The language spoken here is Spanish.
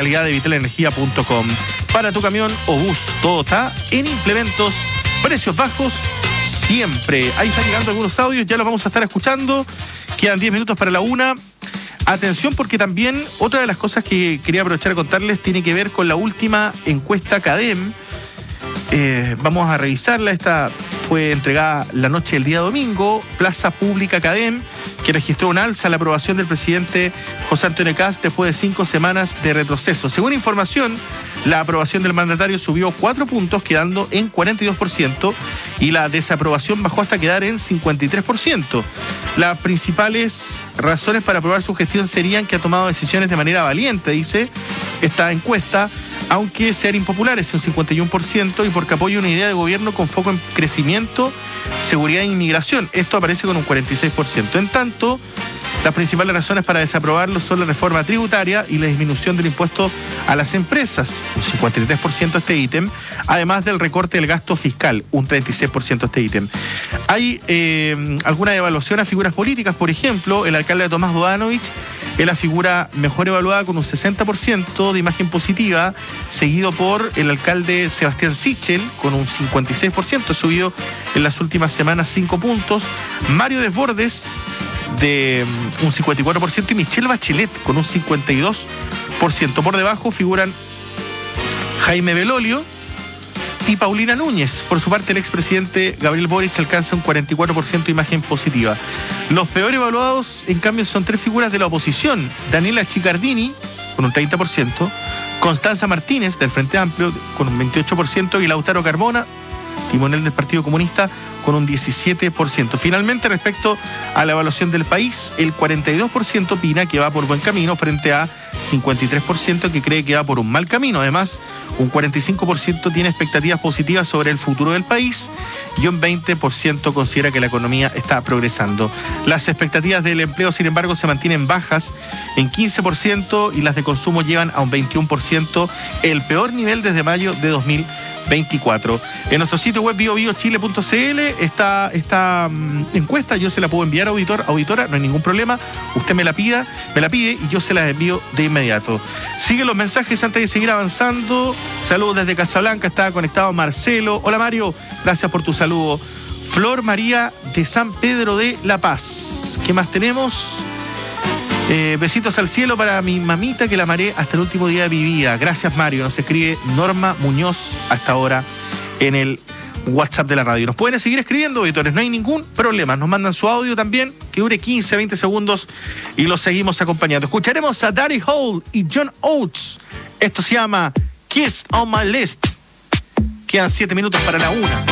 realidad de vitalenergia.com. Para tu camión o bus, todo está en implementos, precios bajos siempre. Ahí están llegando algunos audios, ya los vamos a estar escuchando. Quedan 10 minutos para la 1. Atención, porque también otra de las cosas que quería aprovechar a contarles tiene que ver con la última encuesta CADEM. Vamos a revisarla. Esta fue entregada la noche del día domingo. Plaza Pública CADEM, que registró un alza a la aprobación del presidente José Antonio Kast después de 5 semanas de retroceso. Según información, la aprobación del mandatario subió 4 puntos, quedando en 42%, y la desaprobación bajó hasta quedar en 53%. Las principales razones para aprobar su gestión serían que ha tomado decisiones de manera valiente, dice esta encuesta, aunque sean impopulares, un 51%, y porque apoya una idea de gobierno con foco en crecimiento, seguridad e inmigración. Esto aparece con un 46%. En tanto, las principales razones para desaprobarlo son la reforma tributaria y la disminución del impuesto a las empresas, un 53% este ítem, además del recorte del gasto fiscal, un 36% este ítem. Hay alguna evaluación a figuras políticas, por ejemplo, el alcalde Tomás Bodanovich es la figura mejor evaluada con un 60% de imagen positiva, seguido por el alcalde Sebastián Sichel con un 56%, subido en las últimas semanas 5 puntos. Mario Desbordes de un 54% y Michelle Bachelet con un 52%. Por debajo figuran Jaime Belolio y Paulina Núñez. Por su parte, el expresidente Gabriel Boric alcanza un 44% de imagen positiva. Los peor evaluados, en cambio, son 3 figuras de la oposición. Daniela Chicardini, con un 30%, Constanza Martínez, del Frente Amplio, con un 28%, y Lautaro Carmona, timonel del Partido Comunista, con un 17%. Finalmente, respecto a la evaluación del país, el 42% opina que va por buen camino frente a 53% que cree que va por un mal camino. Además, un 45% tiene expectativas positivas sobre el futuro del país y un 20% considera que la economía está progresando. Las expectativas del empleo, sin embargo, se mantienen bajas en 15% y las de consumo llevan a un 21%, el peor nivel desde mayo de 2024. En nuestro sitio web biobiochile.cl está esta encuesta. Yo se la puedo enviar a auditora, no hay ningún problema. Usted me la pide y yo se la envío de inmediato. Sigue los mensajes antes de seguir avanzando. Saludos desde Casablanca, está conectado Marcelo. Hola Mario, gracias por tu saludo. Flor María de San Pedro de La Paz. ¿Qué más tenemos? Besitos al cielo para mi mamita que la amaré hasta el último día de mi vida. Gracias Mario. Nos escribe Norma Muñoz hasta ahora en el WhatsApp de la radio. Nos pueden seguir escribiendo, auditores, no hay ningún problema. Nos mandan su audio también, que dure 15, 20 segundos y los seguimos acompañando. Escucharemos a Daddy Hole y John Oates. Esto se llama Kiss on My List. Quedan 7 minutos para la 1.